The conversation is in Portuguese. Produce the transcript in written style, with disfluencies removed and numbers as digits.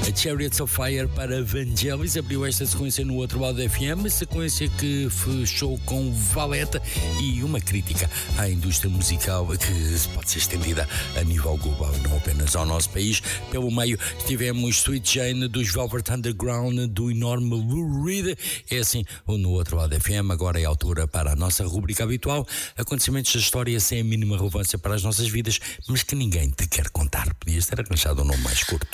A Chariots of Fire para Vangelis abriu esta sequência no outro lado da FM, sequência que fechou com Valeta e uma crítica à indústria musical que pode ser estendida a nível global, não apenas ao nosso país. Pelo meio tivemos Sweet Jane dos Velvet Underground, do enorme Lou Reed. É assim, no outro lado da FM. Agora é a altura para a nossa rubrica habitual, acontecimentos da história sem a mínima relevância para as nossas vidas, mas que ninguém te quer contar. Podias ter arranjado um nome mais curto.